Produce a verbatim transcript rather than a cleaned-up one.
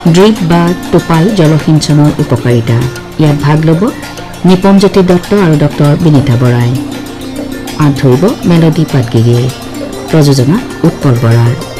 Drip বা টোপাল জলসিঞ্চনৰ উপকাৰিতা ইয়াত ভাগ ল'ব নিপমজ্যোতি দত্ত আৰু ডক্টৰ বিনীতা বৰাই। আঁত ধৰিব মেলডি পাটগিৰিয়ে। প্ৰযোজনা উৎপল বৰাৰ।